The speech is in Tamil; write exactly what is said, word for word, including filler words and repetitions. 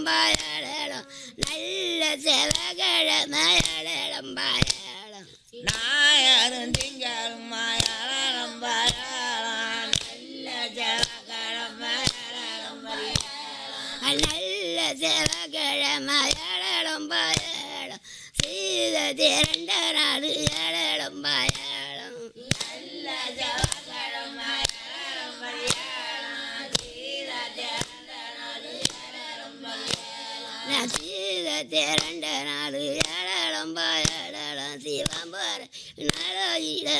பாயாளம் நல்ல செவகழமயளம் பாயாளம் நாயரும் திங்களும் மாயாளம் பாயாளம் நல்ல செவகழமயளம் பாயாளம் நல்ல செவகழமயளம் பாயாளம் சீத திரண்ட நாடு ஏழம் பாயாளம் நல்ல செவகழமயளம் பாயாளம் சீத திரண்ட நாடு ஏழம் பாயாளம் சீத திரண்ட நாடு ஏழம் பாயாளம் சிவம்பர நலயில